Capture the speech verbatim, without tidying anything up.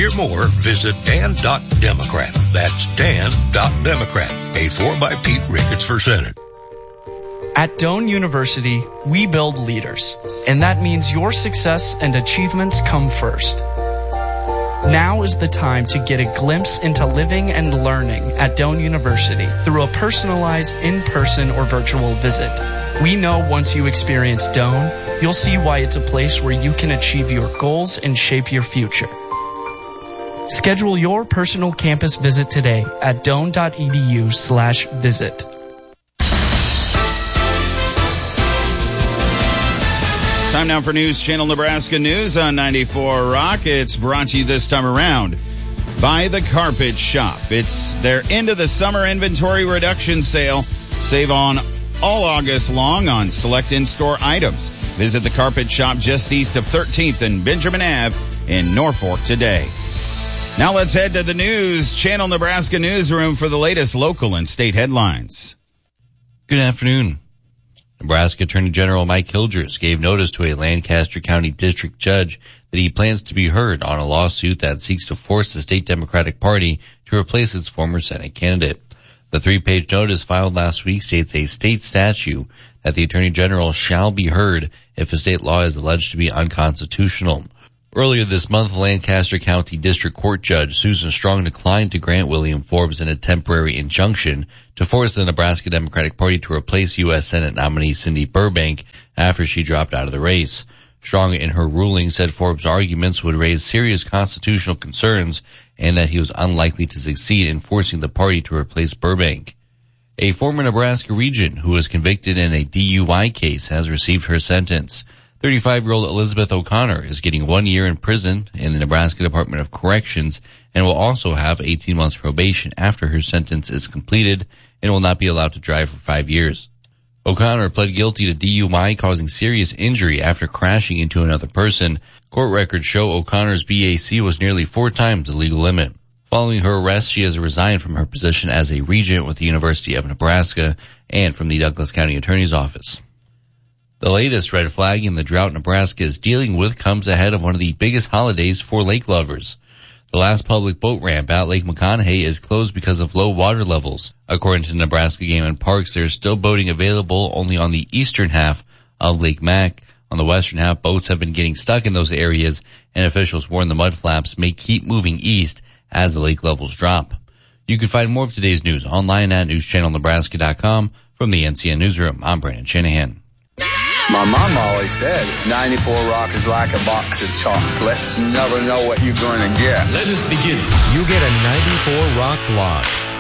hear more, visit dan dot democrat. That's dan dot democrat. Paid for by Pete Ricketts for Senate. At Doane University, we build leaders, and that means your success and achievements come first. Now is the time to get a glimpse into living and learning at Doane University through a personalized in-person or virtual visit. We know once you experience Doane, you'll see why it's a place where you can achieve your goals and shape your future. Schedule your personal campus visit today at doane.edu slash visit. Time now for News Channel Nebraska News on ninety-four Rock. It's brought to you this time around by The Carpet Shop. It's their end of the summer inventory reduction sale. Save on all August long on select in-store items. Visit The Carpet Shop just east of thirteenth and Benjamin Avenue in Norfolk today. Now let's head to the News Channel Nebraska newsroom for the latest local and state headlines. Good afternoon. Nebraska Attorney General Mike Hilgers gave notice to a Lancaster County District Judge that he plans to be heard on a lawsuit that seeks to force the state Democratic Party to replace its former Senate candidate. The three-page notice filed last week states a state statute that the Attorney General shall be heard if a state law is alleged to be unconstitutional. Earlier this month, Lancaster County District Court Judge Susan Strong declined to grant William Forbes in a temporary injunction to force the Nebraska Democratic Party to replace U S Senate nominee Cindy Burbank after she dropped out of the race. Strong, in her ruling, said Forbes' arguments would raise serious constitutional concerns and that he was unlikely to succeed in forcing the party to replace Burbank. A former Nebraska regent who was convicted in a D U I case has received her sentence. thirty-five-year-old Elizabeth O'Connor is getting one year in prison in the Nebraska Department of Corrections and will also have eighteen months probation after her sentence is completed and will not be allowed to drive for five years. O'Connor pled guilty to D U I causing serious injury after crashing into another person. Court records show O'Connor's B A C was nearly four times the legal limit. Following her arrest, she has resigned from her position as a regent with the University of Nebraska and from the Douglas County Attorney's Office. The latest red flag in the drought Nebraska is dealing with comes ahead of one of the biggest holidays for lake lovers. The last public boat ramp at Lake McConaughey is closed because of low water levels. According to Nebraska Game and Parks, there is still boating available only on the eastern half of Lake Mac. On the western half, boats have been getting stuck in those areas, and officials warn the mudflaps may keep moving east as the lake levels drop. You can find more of today's news online at news channel nebraska dot com. From the N C N Newsroom, I'm Brandon Shanahan. My mom always said, ninety-four Rock is like a box of chocolates. You never know what you're going to get. Let us begin. You get a ninety-four Rock block.